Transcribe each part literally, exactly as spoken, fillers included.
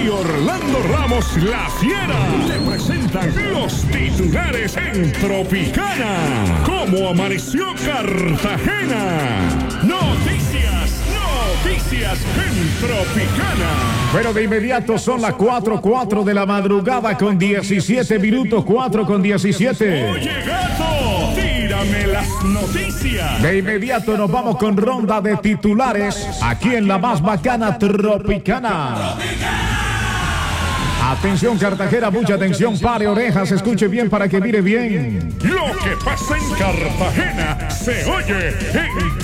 y Orlando Ramos, la Fiera, le presentan los titulares en Tropicana. ¿Cómo amaneció Cartagena? Noticias, noticias en Tropicana. Pero de inmediato son las cuatro, cuatro de la madrugada con diecisiete minutos, cuatro con diecisiete. Oye, gato, tírame las noticias. De inmediato nos vamos con ronda de titulares aquí en la más bacana Tropicana. Atención Cartagena, mucha atención, pare orejas, escuche bien para que mire bien. Lo que pasa en Cartagena se oye en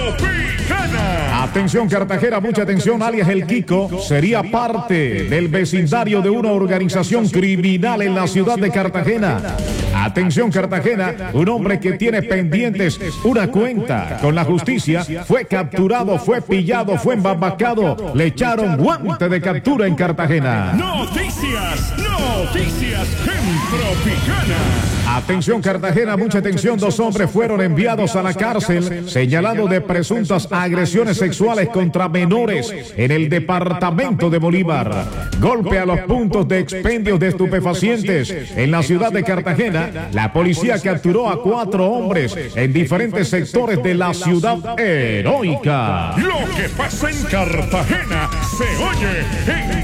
Tropicana. Atención Cartagena, mucha atención, alias El Kiko sería parte del vecindario de una organización criminal en la ciudad de Cartagena. Atención Cartagena, un hombre que tiene pendientes una cuenta con la justicia, fue capturado, fue pillado, fue embambacado, le echaron guante de captura en Cartagena. Noticias, noticias en Tropicana. Atención Cartagena, mucha atención, dos hombres fueron enviados a la cárcel señalados de presuntas agresiones sexuales contra menores en el departamento de Bolívar. Golpe a los puntos de expendios de estupefacientes en la ciudad de Cartagena. La policía capturó a cuatro hombres en diferentes sectores de la ciudad heroica. Lo que pasa en Cartagena se oye en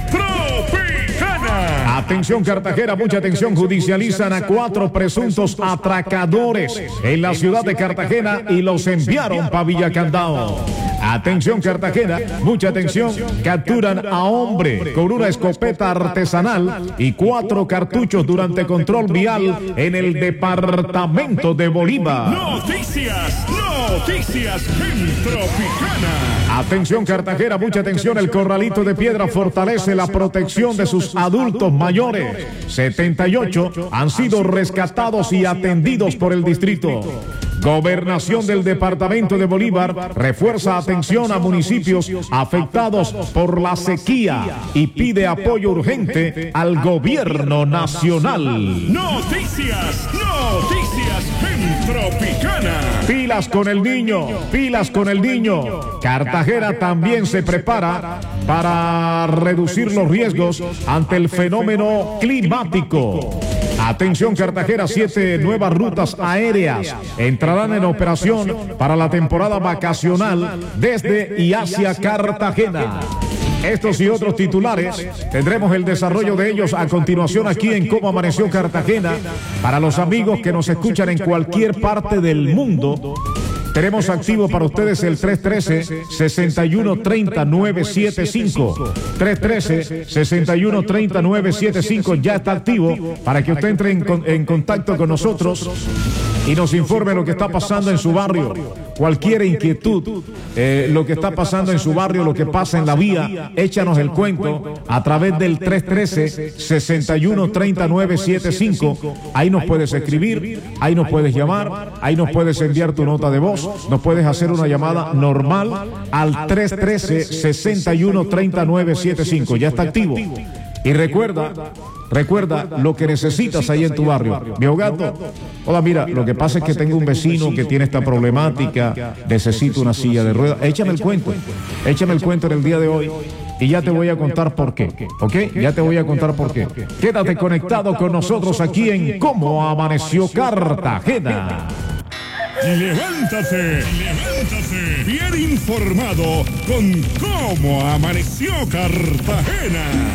Tropicana. Atención Cartagena, mucha atención, judicializan a cuatro presuntos atracadores en la ciudad de Cartagena y los enviaron para Villacandao. Atención Cartagena, mucha atención, capturan a hombre con una escopeta artesanal y cuatro cartuchos durante control vial en el departamento de Bolívar. Noticias, noticias en Tropicana. Atención Cartagena, mucha atención, el Corralito de Piedra fortalece la protección de sus adultos mayores. setenta y ocho han sido rescatados y atendidos por el distrito. Gobernación del Departamento de Bolívar refuerza atención a municipios afectados por la sequía y pide apoyo urgente al gobierno nacional. Noticias, noticias en Tropicana. Pilas con el niño, pilas con el niño. Cartagena también se prepara para reducir los riesgos ante el fenómeno climático. Atención Cartagena, siete nuevas rutas aéreas entrarán en operación para la temporada vacacional desde y hacia Cartagena. Estos y otros titulares, tendremos el desarrollo de ellos a continuación aquí en Cómo Amaneció Cartagena. Para los amigos que nos escuchan en cualquier parte del mundo, tenemos activo para ustedes el tres uno tres, seis uno tres cero, nueve siete cinco. tres uno tres, seis uno tres cero, nueve siete cinco ya está activo para que usted entre en, en contacto con nosotros y nos informe lo que está pasando en su barrio. Cualquier inquietud, eh, lo que está pasando en su barrio, lo que pasa en la vía, échanos el cuento a través del tres uno tres, seis uno tres cero, nueve siete cinco. Ahí nos puedes escribir, ahí nos puedes llamar, ahí nos puedes enviar tu nota de voz, nos puedes hacer una llamada normal al tres uno tres, seis uno tres cero, nueve siete cinco. Ya está activo. Y recuerda, recuerda lo que necesitas ahí en tu barrio. Mi gato, hola, mira, lo que pasa es que tengo un vecino que tiene esta problemática, necesito una silla de ruedas. Échame el cuento, échame el cuento en el día de hoy y ya te voy a contar por qué, ¿ok? Ya te voy a contar por qué. Quédate conectado con nosotros aquí en Cómo Amaneció Cartagena. Levántate, levántate, bien informado con Cómo Amaneció Cartagena.